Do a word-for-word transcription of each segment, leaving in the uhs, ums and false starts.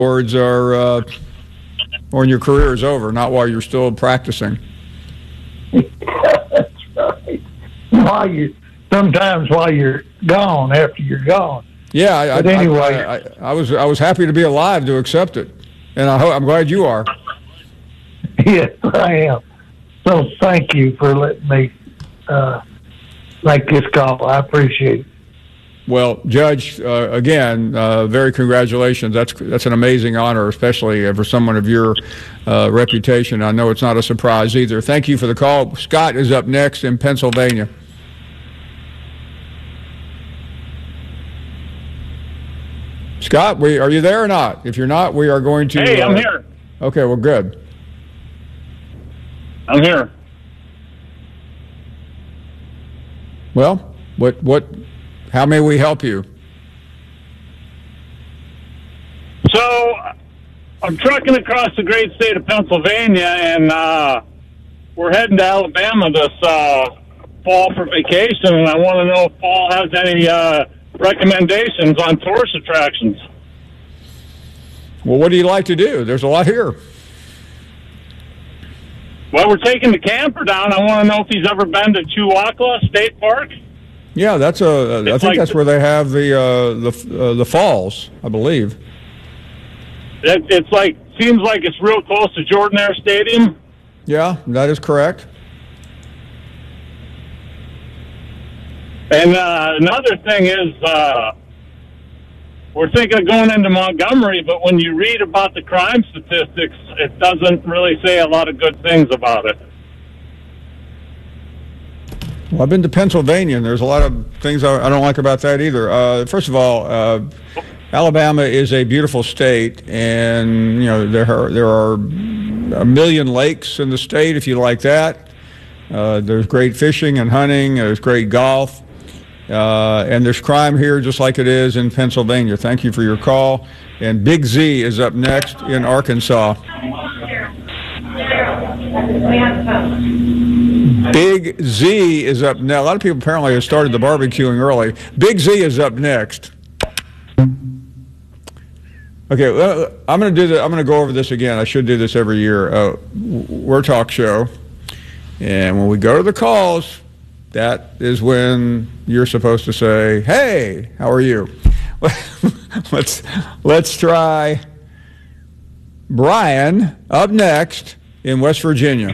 boards are uh, when your career is over, not while you're still practicing. That's right. While you, sometimes while you're gone, after you're gone. Yeah, I, but I, anyway, I, I, I was I was happy to be alive to accept it, and I hope, I'm glad you are. Yes, I am. So thank you for letting me uh, make this call. I appreciate it. Well, Judge, uh, again, uh, very congratulations. That's that's an amazing honor, especially for someone of your uh, reputation. I know it's not a surprise either. Thank you for the call. Scott is up next in Pennsylvania. Scott, we, are you there or not? If you're not, we are going to... Hey, I'm uh, here. Okay, well, good. I'm here. Well, what, what, how may we help you? So, I'm trucking across the great state of Pennsylvania, and uh, we're heading to Alabama this uh, fall for vacation, and I want to know if Paul has any uh, recommendations on tourist attractions. Well, what do you like to do? There's a lot here. Well, we're taking the camper down. I want to know if he's ever been to Chewacla State Park. Yeah, that's a. I think like that's where they have the uh, the uh, the falls, I believe. It, it's like seems like it's real close to Jordan-Hare Stadium. Yeah, that is correct. And uh, another thing is, uh, we're thinking of going into Montgomery, but when you read about the crime statistics, it doesn't really say a lot of good things about it. Well, I've been to Pennsylvania, and there's a lot of things I, I don't like about that either. Uh, first of all, uh, Alabama is a beautiful state, and you know there are there are a million lakes in the state. If you like that, uh, there's great fishing and hunting. There's great golf. Uh, and there's crime here just like it is in Pennsylvania. Thank you for your call. And Big Z is up next in Arkansas. Big Z is up now. A lot of people apparently have started the barbecuing early. Big Z is up next. Okay, well, I'm going to do the, I'm going to go over this again. I should do this every year. Uh, we're a talk show, and when we go to the calls, that is when you're supposed to say, "Hey, how are you?" let's let's try Brian up next in West Virginia.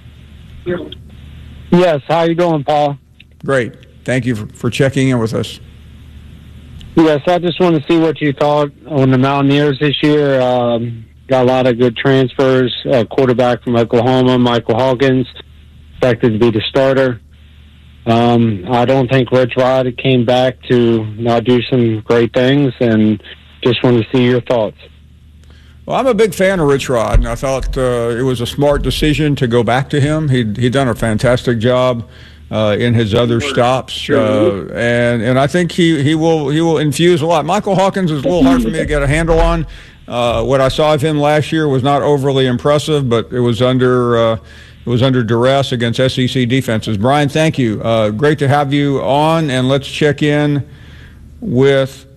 Yes, how you doing, Paul? Great. Thank you for, for checking in with us. Yes, I just want to see what you thought on the Mountaineers this year. Um, got a lot of good transfers. Uh, quarterback from Oklahoma, Michael Hawkins, expected to be the starter. Um, I don't think Rich Rod came back to not do some great things, and just want to see your thoughts. Well, I'm a big fan of Rich Rod, and I thought uh, it was a smart decision to go back to him. He'd, he'd done a fantastic job uh, in his other stops, uh, and and I think he, he will he will infuse a lot. Michael Hawkins is a little hard for me to get a handle on. Uh, what I saw of him last year was not overly impressive, but it was under uh, it was under duress against S E C defenses. Brian, thank you. Uh, great to have you on, and let's check in with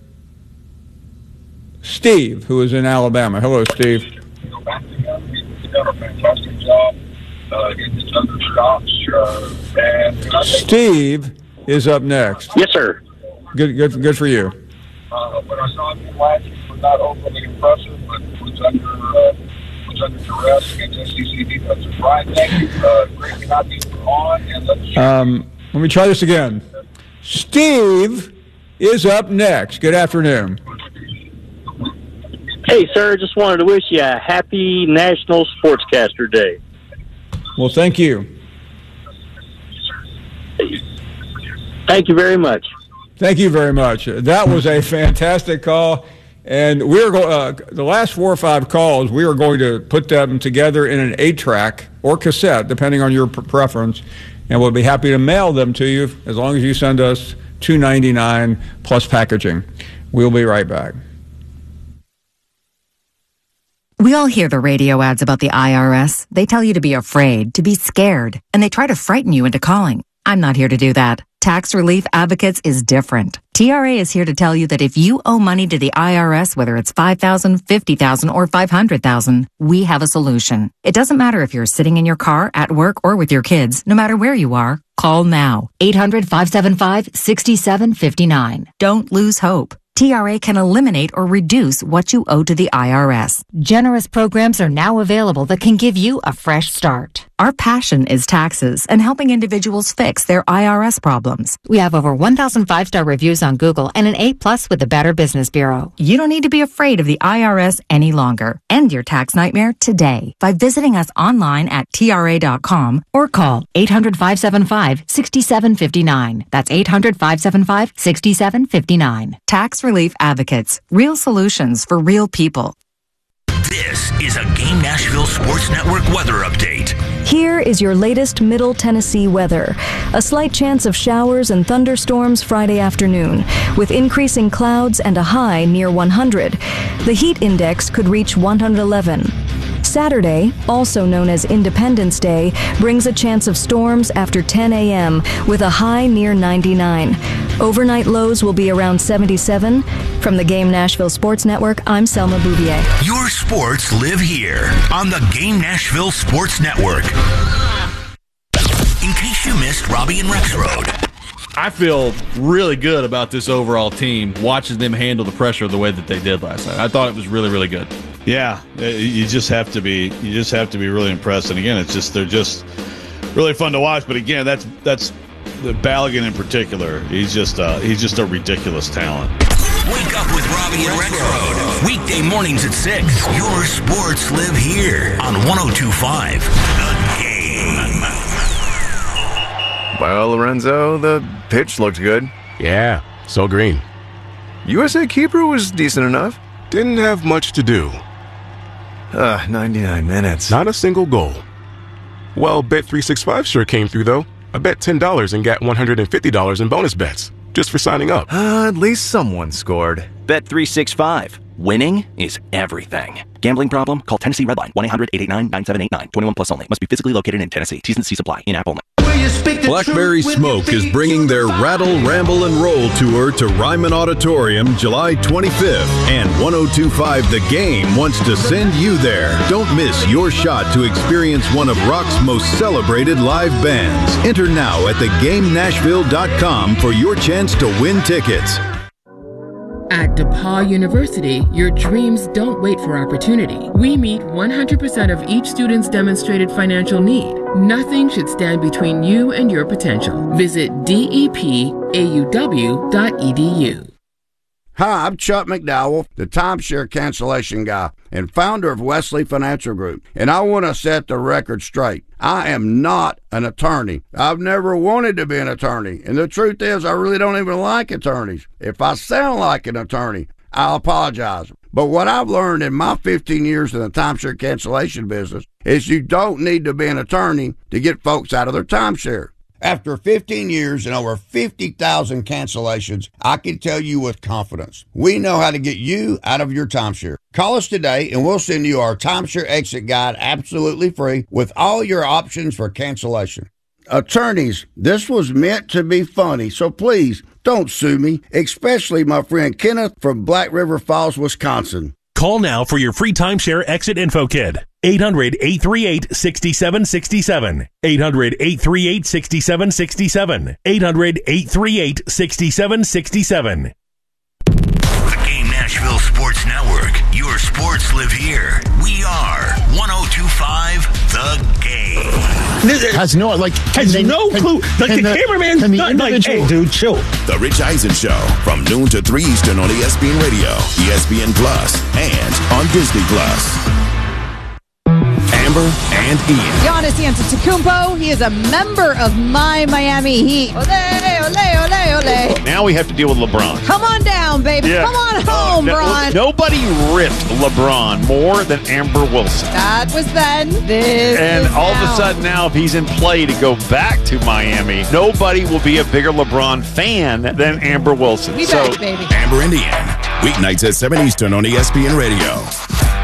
Steve, who is in Alabama. Hello, Steve. He's done a fantastic job uh, in his other stops. Uh, and I think Steve is up next. Yes, sir. Good, good, good for you. uh, when I saw him last year, it was not overly impressive, but it was under uh, was under duress against S E C defenses. Brian, thank you. Uh, great to have you on, and let's. Um, let me try this again. Steve is up next. Good afternoon. Hey, sir, just wanted to wish you a happy National Sportscaster Day. Well, thank you. Thank you very much. Thank you very much. That was a fantastic call. And we're go- uh, the last four or five calls, we are going to put them together in an eight-track or cassette, depending on your p- preference, and we'll be happy to mail them to you as long as you send us two ninety-nine plus packaging. We'll be right back. We all hear the radio ads about the I R S. They tell you to be afraid, to be scared, and they try to frighten you into calling. I'm not here to do that. Tax Relief Advocates is different. T R A is here to tell you that if you owe money to the I R S, whether it's five thousand dollars, fifty thousand dollars, or five hundred thousand dollars, we have a solution. It doesn't matter if you're sitting in your car, at work, or with your kids. No matter where you are, call now. eight hundred, five seven five, six seven five nine. Don't lose hope. T R A can eliminate or reduce what you owe to the I R S. Generous programs are now available that can give you a fresh start. Our passion is taxes and helping individuals fix their I R S problems. We have over one thousand five-star reviews on Google and an A plus with the Better Business Bureau. You don't need to be afraid of the I R S any longer. End your tax nightmare today by visiting us online at T R A dot com or call eight hundred, five seven five, six seven five nine. That's eight hundred, five seven five, six seven five nine. Tax Relief Advocates. Real solutions for real people. This is a Game Nashville Sports Network weather update. Here is your latest Middle Tennessee weather. A slight chance of showers and thunderstorms Friday afternoon, with increasing clouds and a high near one hundred. The heat index could reach one hundred eleven. Saturday, also known as Independence Day, brings a chance of storms after ten a.m. with a high near ninety-nine. Overnight lows will be around seventy-seven. From the Game Nashville Sports Network, I'm Selma Bouvier. Your sports live here on the Game Nashville Sports Network. In case you missed Robbie and Rexroad. I feel really good about this overall team, watching them handle the pressure the way that they did last night. I thought it was really, really good. Yeah, you just have to be you just have to be really impressed. And again, it's just they're just really fun to watch. But again, that's that's the Balogun in particular. He's just uh, he's just a ridiculous talent. Wake up with Robbie and Rexroad. Weekday mornings at six. Your sports live here on one oh two point five The Game. Well, Lorenzo, the pitch looked good. Yeah, so green. U S A keeper was decent enough. Didn't have much to do. Uh, ninety-nine minutes. Not a single goal. Well, Bet three sixty-five sure came through, though. I bet ten dollars and got one hundred fifty dollars in bonus bets, just for signing up. Uh, at least someone scored. Bet three sixty-five. Winning is everything. Gambling problem? Call Tennessee Redline. one eight hundred, eight eight nine, nine seven eight nine. twenty-one plus only. Must be physically located in Tennessee. T's and C's apply. In-app only. Blackberry Smoke is bringing their Rattle, Ramble, and Roll tour to Ryman Auditorium July twenty-fifth. And one oh two point five The Game wants to send you there. Don't miss your shot to experience one of rock's most celebrated live bands. Enter now at the game nashville dot com for your chance to win tickets. At DePauw University, your dreams don't wait for opportunity. We meet one hundred percent of each student's demonstrated financial need. Nothing should stand between you and your potential. Visit D E P A U W dot E D U. Hi, I'm Chuck McDowell, the timeshare cancellation guy and founder of Wesley Financial Group, and I want to set the record straight. I am not an attorney. I've never wanted to be an attorney, and the truth is I really don't even like attorneys. If I sound like an attorney, I'll apologize. But what I've learned in my fifteen years in the timeshare cancellation business is you don't need to be an attorney to get folks out of their timeshare. After fifteen years and over fifty thousand cancellations, I can tell you with confidence, we know how to get you out of your timeshare. Call us today and we'll send you our timeshare exit guide absolutely free with all your options for cancellation. Attorneys, this was meant to be funny, so please don't sue me, especially my friend Kenneth from Black River Falls, Wisconsin. Call now for your free timeshare exit info kit. eight hundred, eight three eight, six seven six seven. eight hundred, eight three eight, six seven six seven. eight hundred, eight three eight, six seven six seven. The Game Nashville Sports Network. Your sports live here. We are one oh two point five The Game. Has no, like, has they, no can, clue. Like can the, the cameraman's can the not like, hey, dude, chill. The Rich Eisen Show from noon to three Eastern on E S P N Radio, E S P N Plus, and on Disney Plus. Amber and Ian. Giannis Antetokounmpo, he is a member of my Miami Heat. Ole, ole, ole, ole. Now we have to deal with LeBron. Come on down, baby. Yeah. Come on home, no, Bron. Nobody ripped LeBron more than Amber Wilson. That was then. This and is all now. of a sudden now, if he's in play to go back to Miami, nobody will be a bigger LeBron fan than Amber Wilson. We so, back, baby. Amber and Ian, weeknights at seven Eastern on E S P N Radio.